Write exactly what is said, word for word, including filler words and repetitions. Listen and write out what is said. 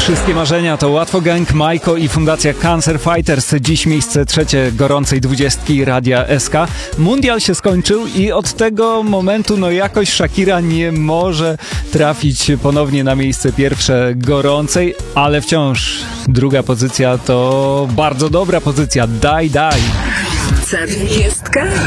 Wszystkie marzenia to Łatwo Gang, Majko i Fundacja Cancer Fighters. Dziś miejsce trzecie gorącej dwudziestki Radia S K. Mundial się skończył i od tego momentu no jakoś Shakira nie może trafić ponownie na miejsce pierwsze gorącej, ale wciąż druga pozycja to bardzo dobra pozycja. Daj, daj. Dwudziestka.